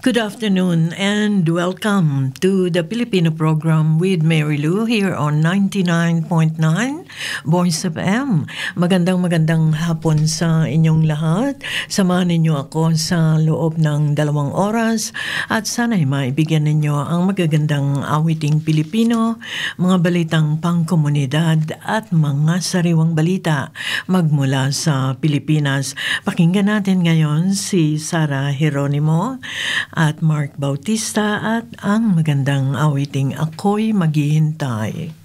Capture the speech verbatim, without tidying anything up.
Good afternoon and welcome to the Filipino program with Mary Lou here on ninety-nine point nine Voice of M. Magandang magandang hapon sa inyong lahat. Samahan ninyo ako sa loob ng dalawang oras at sana'y maibigyan ninyo ang magagandang awiting Pilipino, mga balitang pangkomunidad at mga sariwang balita magmula sa Pilipinas. Pakinggan natin ngayon si Sara Geronimo at Mark Bautista at ang magandang awiting Ako'y Maghihintay.